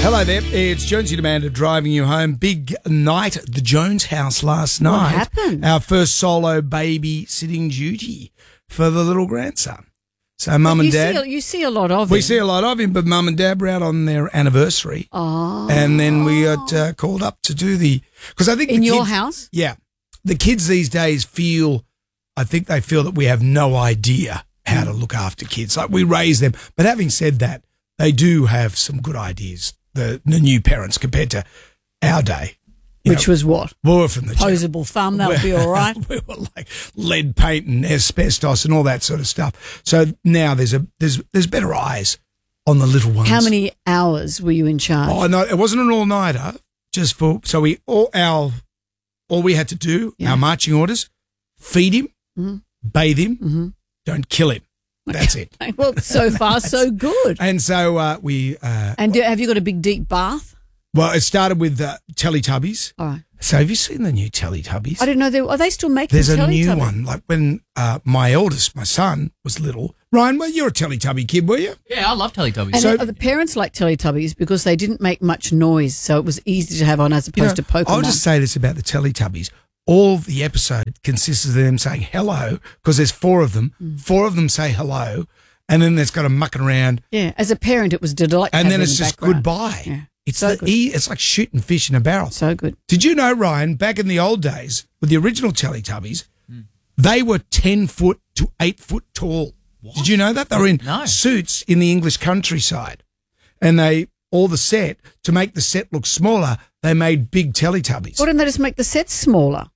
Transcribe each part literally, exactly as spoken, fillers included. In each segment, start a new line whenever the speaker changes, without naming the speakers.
Hello there, it's Jonesy and Amanda driving you home. Big night at the Jones house last night.
What happened?
Our first solo babysitting duty for the little grandson. So mum and
you
dad.
See, you see a lot of
we
him.
see a lot of him, but mum and dad were out on their anniversary.
Oh.
And then we got uh, called up to do the... Because I think
In
the
your
kids,
house?
Yeah. The kids these days feel... I think they feel that we have no idea how to look after kids. Like, we raise them. But having said that, they do have some good ideas, the, the new parents, compared to our day. You
Which
know,
was what?
we were from the
Posable thumb, that'll be all right.
We were like lead paint and asbestos and all that sort of stuff. So now there's a there's there's better eyes on the little ones.
How many hours were you in charge?
Oh no, it wasn't an all nighter. Just for so we all our all we had to do,
Yeah.
our marching orders: feed him,
mm-hmm.
bathe him,
Mm-hmm.
don't kill him. That's it.
Well, so far so good.
And so uh, we. Uh,
And do, have you got a big deep bath?
well, it started with uh, Teletubbies.
All right.
So have you seen the new Teletubbies?
I didn't know they are they still making
There's a
Teletubbies?
new one. Like when uh, my eldest, my son, was little. Ryan, well, you're a Teletubby kid, were you?
Yeah, I love Teletubbies.
And
So-
the, the parents like Teletubbies because they didn't make much noise, so it was easy to have on as opposed
You know,
to Pokemon.
I'll just say this about the Teletubbies. All the episode consists of them saying hello because there's four of them.
Mm.
Four of them say hello, and then there's got them mucking around,
yeah, as a parent, it was delightful.
and then it's just goodbye.
Yeah.
It's
So
the
good.
e- It's like shooting fish in a barrel.
So good.
Did you know, Ryan, back in the old days with the original Teletubbies, they were ten foot to eight foot tall. Did you know that? They were in
No.
suits in the English countryside. And they, all the set, to make the set look smaller, they made big Teletubbies.
Why didn't they just make the set smaller?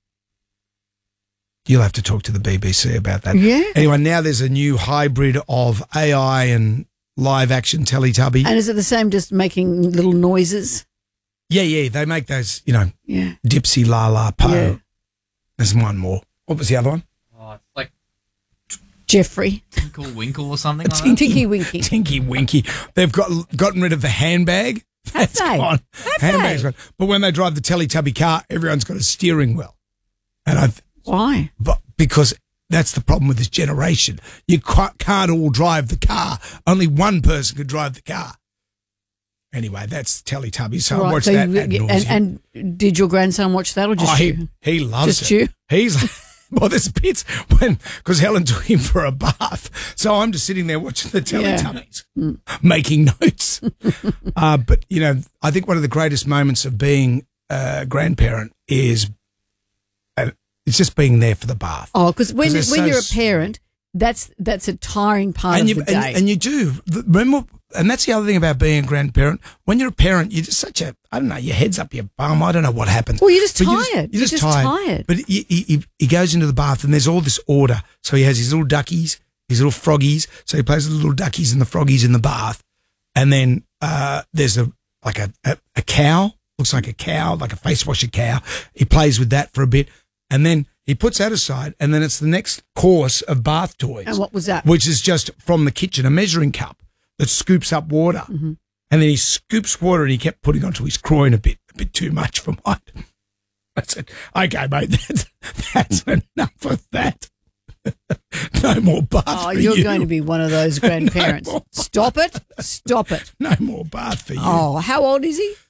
You'll have to talk to the B B C about that.
Yeah.
Anyway, now there's a new hybrid of A I and live action Teletubby.
And is it the same, just making little noises?
yeah, yeah, they make those, you know,
Yeah.
Dipsy, La La, Po.
Yeah.
There's one more. What was the other one?
Oh, it's like
Jeffrey.
Tinkle Winkle or something like
Tinky-
that.
Tinky Winky.
Tinky Winky. They've got gotten rid of the handbag.
Have
That's
they?
gone.
Have
Handbag's
they?
gone. But when they drive the Teletubby car, everyone's got a steering wheel. And I,
Why?
but because that's the problem with this generation. You ca- can't all drive the car. Only one person could drive the car. Anyway, that's Teletubby. So I
Right,
watched
so
that
you-
ad
and,
nauseam.
and did your grandson watch that or just
Oh, he,
you?
he loves
Just
it.
you?
He's well, there's bits when because Helen took him for a bath, so I'm just sitting there watching the
Yeah.
Teletubbies, making notes. uh, but you know, I think one of the greatest moments of being a grandparent is uh, it's just being there for the bath.
Oh, because when
'Cause
when
they're
you're a
so
parent, that's that's a tiring part
and
of
you
the day.
and, and you do remember, and that's the other thing about being a grandparent. When you're a parent, you're just such a I don't know, your head's up your bum. I don't know what happens.
Well, you're just
But
tired.
You're just,
You're just
tired.
tired.
But he, he, he- he goes into the bath and there's all this order. So he has his little duckies, his little froggies. So he plays with the little duckies and the froggies in the bath. And then uh, there's a like a, a, a cow, looks like a cow, like a face washer cow. He plays with that for a bit. And then he puts that aside. And then it's the next course of bath toys.
And what was that?
Which is just from the kitchen, a measuring cup that scoops up water.
Mm-hmm.
And then he scoops water and he kept putting onto his groin a bit, a bit too much for mine. I said, okay, mate, that's, that's enough of that. No more bath
Oh,
for
you're
you.
going to be one of those grandparents.
more.
Stop it. Stop it.
No more bath for you.
Oh, how old is he?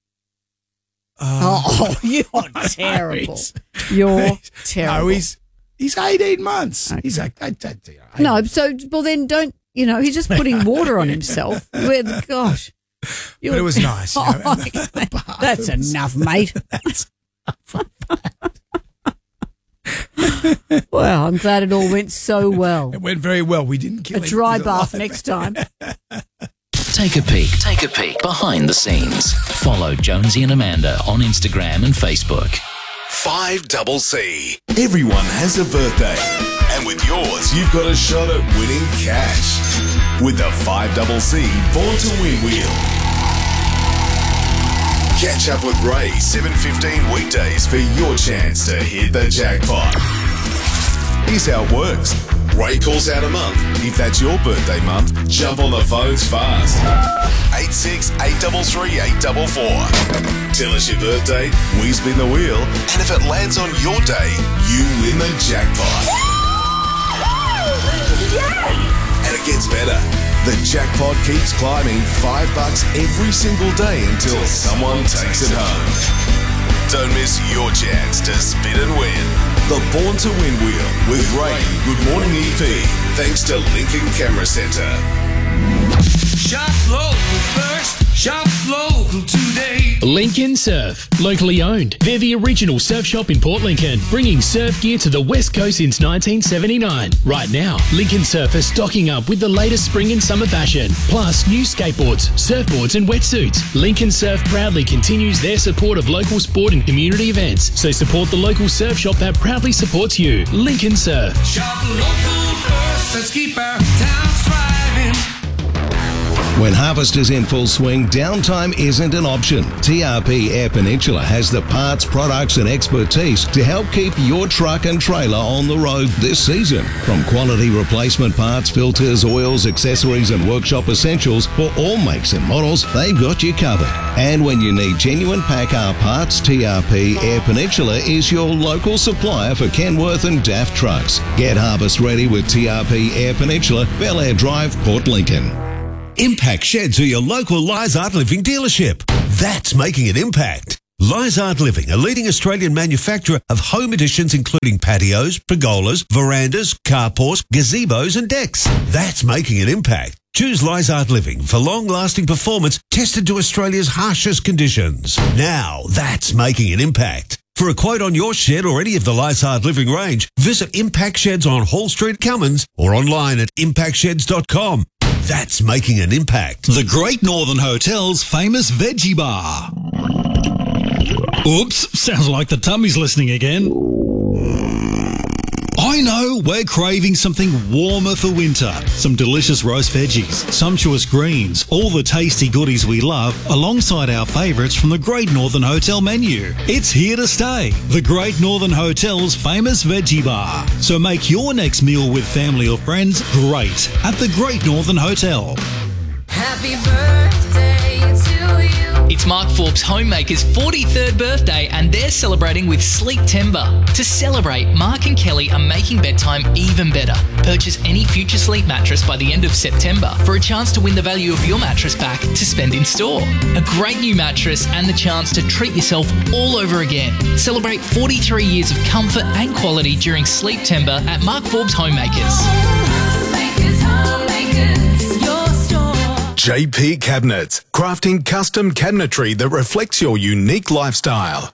Uh,
Oh, you're terrible.
he's-
You're
he's-
terrible.
No, he's, he's eighteen months. He's like, I, I, I,
No, so, well, then don't, you know, he's just putting water on himself. Where the, gosh.
But it was nice. You know,
Oh,
and the- the bath,
That's
it was-
enough, mate.
That's
Well, I'm glad it all went so well.
It went very well. We didn't kill
A
him.
dry
He's
bath
alive.
next time.
Take a peek. Take a peek behind the scenes. Follow Jonesy and Amanda on Instagram and Facebook.
five double C. Everyone has a birthday. And with yours, you've got a shot at winning cash. With the five double C Born to Win wheel. Catch up with Ray seven fifteen weekdays for your chance to hit the jackpot. Here's how it works. Ray calls out a month. If that's your birthday month, jump on the phones fast. eight six eight three three eight four four. Tell us your birthday, we spin the wheel, and if it lands on your day, you win the jackpot. And it gets better. The jackpot keeps climbing five bucks every single day until someone takes it home. Don't miss your chance to spin and win. The Born to Win Wheel with Ray Good Morning E P. Thanks to Lincoln Camera Centre.
Shop local first, shop local today.
Lincoln Surf, locally owned. They're the original surf shop in Port Lincoln, bringing surf gear to the West Coast since nineteen seventy-nine. Right now, Lincoln Surf is stocking up with the latest spring and summer fashion, plus new skateboards, surfboards and wetsuits. Lincoln Surf proudly continues their support of local sport and community events, so support the local surf shop that proudly supports you. Lincoln Surf.
Shop local first, let's keep our town thriving.
When harvest is in full swing, downtime isn't an option. T R P Air Peninsula has the parts, products and expertise to help keep your truck and trailer on the road this season. From quality replacement parts, filters, oils, accessories and workshop essentials for all makes and models, they've got you covered. And when you need genuine PACCAR parts, T R P Air Peninsula is your local supplier for Kenworth and D A F trucks. Get harvest ready with T R P Air Peninsula, Bel Air Drive, Port Lincoln.
Impact Sheds are your local Lizard Living dealership. That's making an impact. Lizard Living, a leading Australian manufacturer of home additions including patios, pergolas, verandas, carports, gazebos and decks. That's making an impact. Choose Lizard Living for long-lasting performance tested to Australia's harshest conditions. Now, that's making an impact. For a quote on your shed or any of the Lizard Living range, visit Impact Sheds on Hall Street, Cummins, or online at impact sheds dot com. That's making an impact.
The Great Northern Hotel's famous veggie bar. Oops, sounds like the tummy's listening again. I know, we're craving something warmer for winter. Some delicious roast veggies, sumptuous greens, all the tasty goodies we love, alongside our favourites from the Great Northern Hotel menu. It's here to stay. The Great Northern Hotel's famous veggie bar. So make your next meal with family or friends great at the Great Northern Hotel.
Happy birthday to you.
It's Mark Forbes Homemaker's forty-third birthday and they're celebrating with Sleep-Timber. To celebrate, Mark and Kelly are making bedtime even better. Purchase any Future Sleep mattress by the end of September for a chance to win the value of your mattress back to spend in store. A great new mattress and the chance to treat yourself all over again. Celebrate forty-three years of comfort and quality during Sleep-Timber at Mark Forbes Homemakers.
Homemakers, homemakers, your store.
J P Cabinets, crafting custom cabinetry that reflects your unique lifestyle.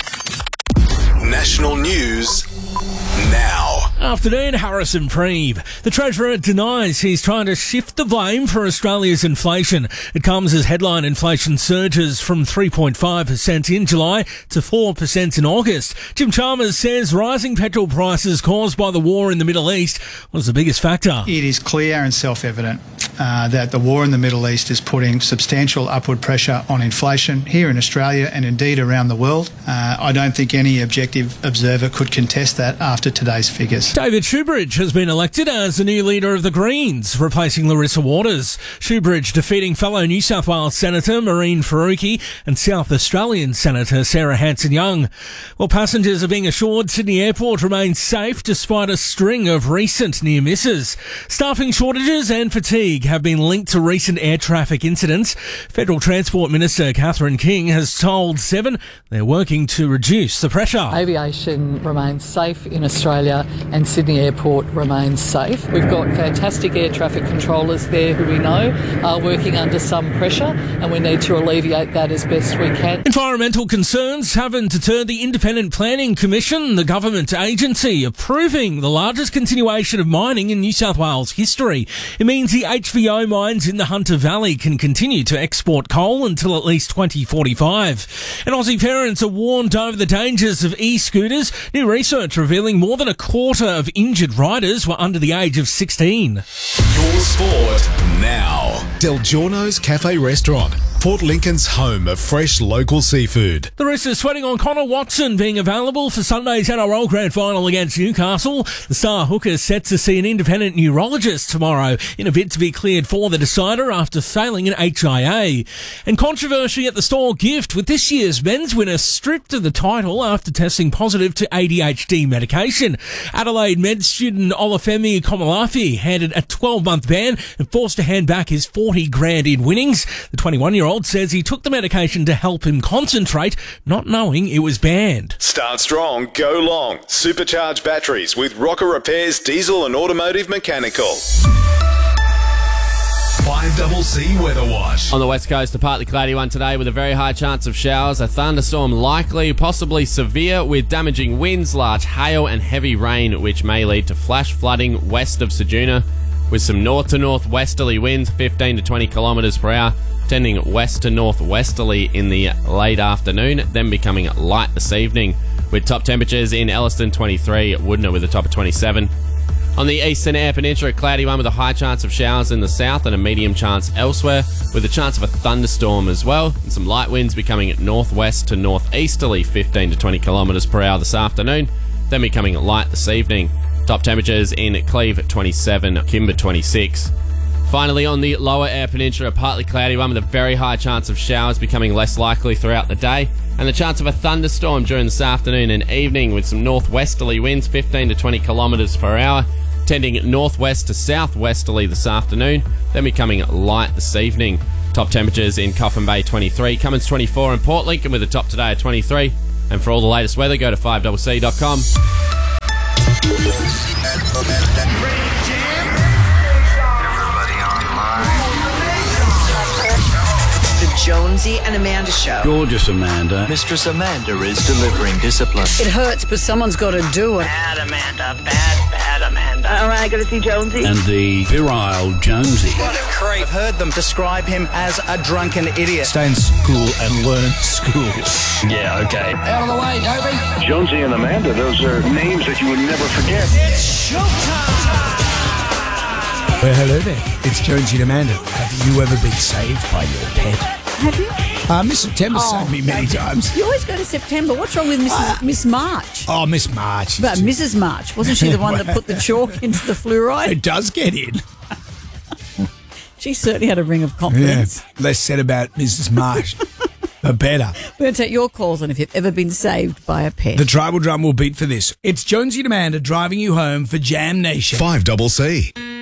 National news now.
Afternoon, Harrison Preeve. The Treasurer denies he's trying to shift the blame for Australia's inflation. It comes as headline inflation surges from three point five percent in July to four percent in August. Jim Chalmers says rising petrol prices caused by the war in the Middle East was the biggest factor.
It is clear and self-evident uh, that the war in the Middle East is putting substantial upward pressure on inflation here in Australia and indeed around the world. Uh, I don't think any objective observer could contest that after today's figures.
David Shoebridge has been elected as the new leader of the Greens, replacing Larissa Waters. Shoebridge defeating fellow New South Wales Senator Maureen Faruqi and South Australian Senator Sarah Hanson-Young. Well, passengers are being assured Sydney Airport remains safe despite a string of recent near misses. Staffing shortages and fatigue have been linked to recent air traffic incidents. Federal Transport Minister Catherine King has told Seven they're working to reduce the pressure.
Aviation remains safe in Australia and Sydney Airport remains safe. We've got fantastic air traffic controllers there who we know are working under some pressure and we need to alleviate that as best we can.
Environmental concerns haven't deterred the Independent Planning Commission, the government agency, approving the largest continuation of mining in New South Wales history. It means the H V O mines in the Hunter Valley can continue to export coal until at least twenty forty-five. And Aussie parents are warned over the dangers of e-scooters. New research revealing more than a quarter of injured riders were under the age of sixteen.
Your sport now. Del Giorno's Cafe Restaurant. Port Lincoln's home of fresh local seafood.
The Roosters sweating on Connor Watson being available for Sunday's N R L Grand Final against Newcastle. The star hooker is set to see an independent neurologist tomorrow in a bid to be cleared for the decider after failing an H I A. And controversy at the Store gift with this year's men's winner stripped of the title after testing positive to A D H D medication. Adelaide med student Olafemi Komalafi handed a twelve-month ban and forced to hand back his forty grand in winnings. The twenty-one-year-old says he took the medication to help him concentrate, not knowing it was banned.
Start strong, go long. Supercharged batteries with Rocker Repairs Diesel and Automotive Mechanical. five double C Weather Watch.
On the west coast, a partly cloudy one today with a very high chance of showers. A thunderstorm likely, possibly severe, with damaging winds, large hail and heavy rain, which may lead to flash flooding west of Ceduna, with some north to northwesterly winds, fifteen to twenty kilometres per hour, tending west to northwesterly in the late afternoon, then becoming light this evening, with top temperatures in Elliston twenty-three, Woodner with a top of twenty-seven. On the eastern Eyre Peninsula, a cloudy one with a high chance of showers in the south and a medium chance elsewhere, with a chance of a thunderstorm as well, and some light winds becoming northwest to northeasterly, fifteen to twenty kilometres per hour this afternoon, then becoming light this evening. Top temperatures in Cleve twenty-seven, Kimber twenty-six. Finally, on the lower Eyre Peninsula, a partly cloudy one with a very high chance of showers becoming less likely throughout the day, and the chance of a thunderstorm during this afternoon and evening, with some northwesterly winds, fifteen to twenty kilometres per hour, tending northwest to southwesterly this afternoon, then becoming light this evening. Top temperatures in Coffin Bay twenty-three, Cummins twenty-four, and Port Lincoln with a top today at twenty-three. And for all the latest weather, go to five C C dot com.
Jonesy and Amanda Show.
Gorgeous Amanda. Mistress Amanda is delivering discipline.
It hurts, but someone's got to do it.
Bad Amanda, bad, bad Amanda. All right, I got to see Jonesy.
And the virile Jonesy.
What a creep.
I've heard them describe him as a drunken idiot.
Stay in school and learn school. Yeah, okay.
Out of the way, Toby.
Jonesy and Amanda, those are names that you would never forget.
It's showtime.
Well, hello there. It's Jonesy and Amanda. Have you ever been saved by your pet?
Have you?
Uh, Miss September
Oh,
saved me many times.
You always go to September. What's wrong with Missus Miss March?
Oh, Miss March.
But Missus March, wasn't she the one that put the chalk into the fluoride?
It does get in.
She certainly had a ring of
Yeah,
confidence.
less said about Missus Marsh, the better.
We're going to take your calls on if you've ever been saved by a pet.
The tribal drum will beat for this. It's Jonesy and Amanda driving you home for Jam Nation.
five double C.